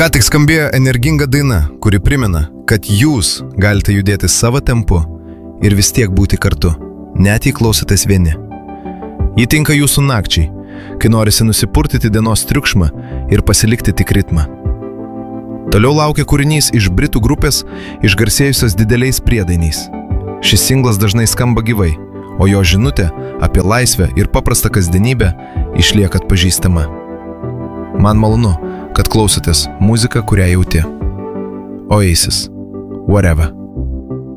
Ką tik skambėjo energinga daina, kuri primena, kad jūs galite judėti savo tempu ir vis tiek būti kartu, net jei klausotės vieni. Ji tinka jūsų nakčiai, kai norisi nusipurtyti dienos triukšmą ir pasilikti tik ritmą. Toliau laukia kūrinys iš britų grupės, išgarsėjusios dideliais priedainiais. Šis singlas dažnai skamba gyvai, o jo žinutė apie laisvę ir paprastą kasdienybę išlieka atpažįstama. Man malonu, kad klausotės muziką, kurią jauti. Oasis. Whatever.